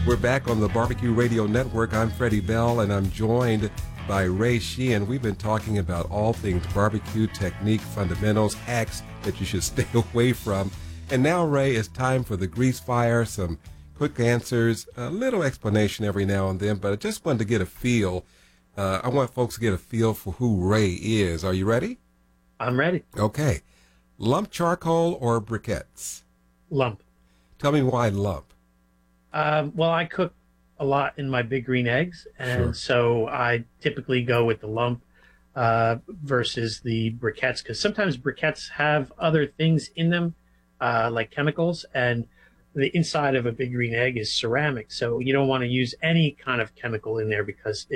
We're back on the Barbecue Radio Network. I'm Freddie Bell, and I'm joined by Ray Sheehan. We've been talking about all things barbecue, technique, fundamentals, hacks that you should stay away from. And now, Ray, it's time for the grease fire, some quick answers, a little explanation every now and then, but I just wanted to get a feel. I want folks to get a feel for who Ray is. Are you ready? I'm ready. Okay. Lump charcoal or briquettes? Lump. Tell me why lump. Well, I cook a lot in my Big Green Eggs, and Sure. so I typically go with the lump versus the briquettes, because sometimes briquettes have other things in them, like chemicals, and the inside of a Big Green Egg is ceramic, so you don't want to use any kind of chemical in there because